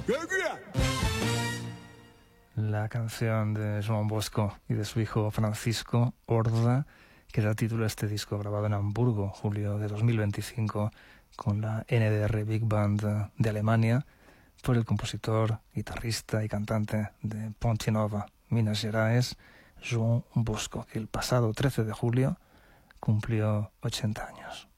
La canción de Joan Bosco y de su hijo Francisco Horda, que da título a este disco grabado en Hamburgo, julio de 2025, con la NDR Big Band de Alemania, por el compositor, guitarrista y cantante de Ponte Nova, Minas Gerais, Joan Bosco, que el pasado 13 de julio cumplió 80 años.